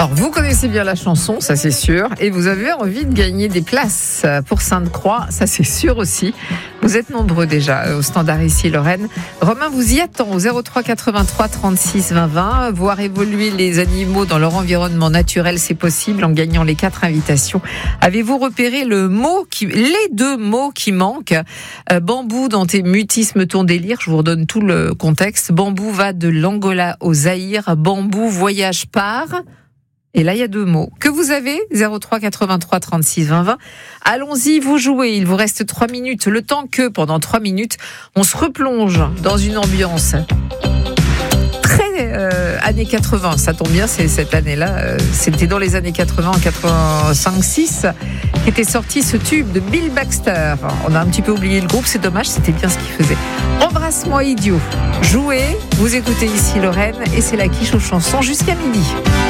Alors, vous connaissez bien la chanson, ça c'est sûr, et vous avez envie de gagner des places pour Sainte-Croix, ça c'est sûr aussi. Vous êtes nombreux déjà au standard ici, Lorraine. Romain vous y attend au 03 83 36 20 20. Voir évoluer les animaux dans leur environnement naturel, c'est possible en gagnant les 4 invitations. Avez-vous repéré les 2 mots qui manquent? Bambou dans tes mutismes, ton délire, je vous redonne tout le contexte. Bambou va de l'Angola au Zaïre. Bambou voyage par... Et là, il y a 2 mots. Que vous avez 03 83 36 20 20. Allons-y, vous jouez. Il vous reste 3 minutes. Le temps que, pendant 3 minutes, on se replonge dans une ambiance très années 80. Ça tombe bien, c'est cette année-là. C'était dans les années 80, en 85-6, qu'était sorti ce tube de Bill Baxter. On a un petit peu oublié le groupe, c'est dommage, c'était bien ce qu'il faisait. Embrasse-moi idiot. Jouez, vous écoutez ici Lorraine, et c'est la quiche aux chansons jusqu'à midi.